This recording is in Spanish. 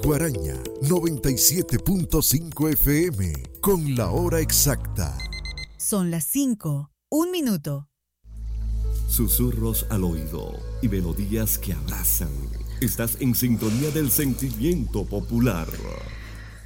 Guaraña 97.5 FM con la hora exacta. Son las 5, 1 minuto. Susurros al oído y melodías que abrazan. Estás en sintonía del sentimiento popular.